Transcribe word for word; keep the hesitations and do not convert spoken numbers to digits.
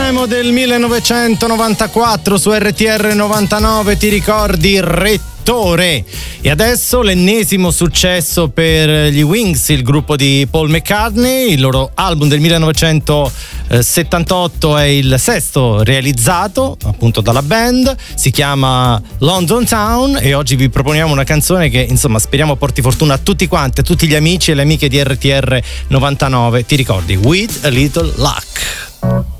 Sanremo del millenovecentonovantaquattro su R T R novantanove, ti ricordi? Rettore. E adesso l'ennesimo successo per gli Wings, il gruppo di Paul McCartney. Il loro album del millenovecentosettantotto è il sesto realizzato appunto dalla band, si chiama London Town e oggi vi proponiamo una canzone che insomma speriamo porti fortuna a tutti quanti, a tutti gli amici e le amiche di R T R novantanove. Ti ricordi? With a Little Luck.